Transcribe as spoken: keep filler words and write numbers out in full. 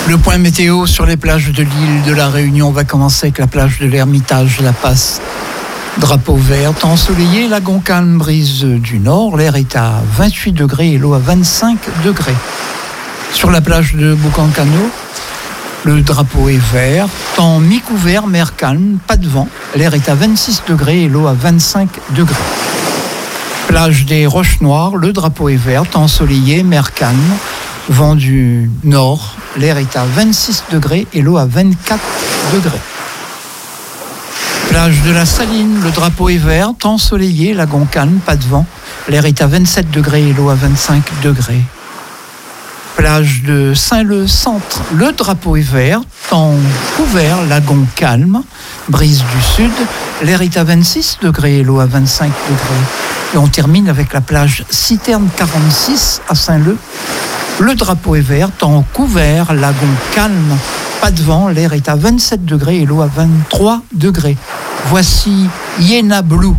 Le point météo sur les plages de l'île de la Réunion. On va commencer avec la plage de l'Ermitage, La Passe. Drapeau vert, temps ensoleillé, lagon calme, brise du nord. L'air est à vingt-huit degrés et l'eau à vingt-cinq degrés. Sur la plage de Boucancano, le drapeau est vert, temps mi-couvert, mer calme, pas de vent. L'air est à vingt-six degrés et l'eau à vingt-cinq degrés. Plage des Roches Noires, le drapeau est vert, temps ensoleillé, mer calme, vent du nord. L'air est à vingt-six degrés et l'eau à vingt-quatre degrés. Plage de la Saline, le drapeau est vert, temps ensoleillé, lagon calme, pas de vent. L'air est à vingt-sept degrés et l'eau à vingt-cinq degrés. Plage de Saint-Leu-Centre, le drapeau est vert, temps couvert, lagon calme, brise du sud. L'air est à vingt-six degrés et l'eau à vingt-cinq degrés. Et on termine avec la plage Citerne quarante-six à Saint-Leu. Le drapeau est vert, temps couvert, lagon calme, pas de vent, l'air est à vingt-sept degrés et l'eau à vingt-trois degrés. Voici Iéna Blue.